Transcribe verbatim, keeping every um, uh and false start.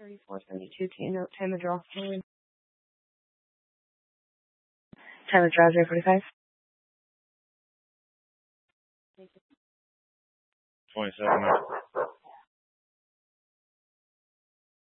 thirty-four thirty-two, time time of draw. Time of draw, zero forty-five. twenty-seven.